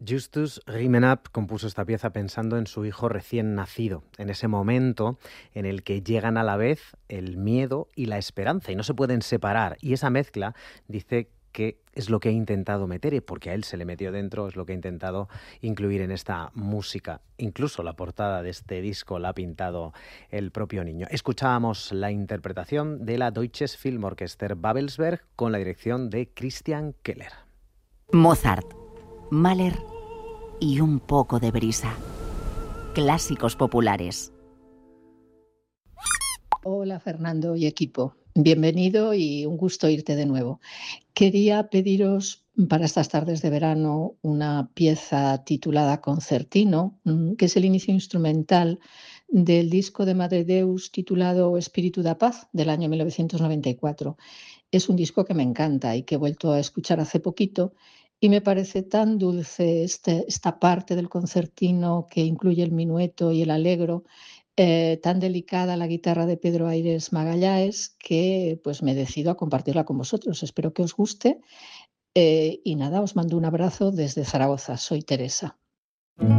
Justus Riemenap compuso esta pieza pensando en su hijo recién nacido, en ese momento en el que llegan a la vez el miedo y la esperanza y no se pueden separar. Y esa mezcla dice que es lo que he intentado meter, y porque a él se le metió dentro, es lo que he intentado incluir en esta música. Incluso la portada de este disco la ha pintado el propio niño. Escuchábamos la interpretación de la Deutsches Filmorchester Babelsberg con la dirección de Christian Keller. Mozart, Mahler y un poco de brisa. Clásicos populares. Hola Fernando y equipo, bienvenido y un gusto irte de nuevo. Quería pediros para estas tardes de verano una pieza titulada Concertino, que es el inicio instrumental del disco de Madre Deus titulado Espíritu da Paz del año 1994. Es un disco que me encanta y que he vuelto a escuchar hace poquito y me parece tan dulce esta parte del concertino que incluye el minueto y el allegro, tan delicada la guitarra de Pedro Aires Magalhães, que pues me decido a compartirla con vosotros. Espero que os guste y nada, os mando un abrazo desde Zaragoza. Soy Teresa.